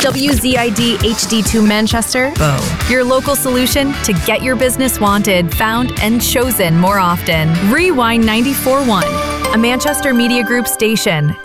WZID HD2 Manchester, Bow. your local solution to get your business wanted, found, and chosen more often. Rewind 94.1, a Manchester Media Group station.